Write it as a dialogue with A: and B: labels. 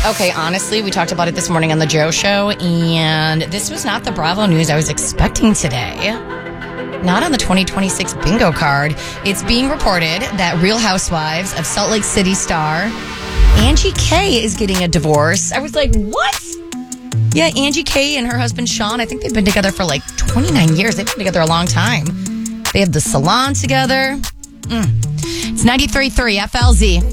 A: Okay, honestly, we talked about it this morning on the Joe Show, and this was not the Bravo news I was expecting today. Not on the 2026 bingo card. It's being reported that Real Housewives of Salt Lake City star Angie K is getting a divorce. I was like, what? Yeah, Angie K and her husband Sean, I think they've been together for like 29 years. They've been together a long time. They have the salon together. It's 93.3 FLZ.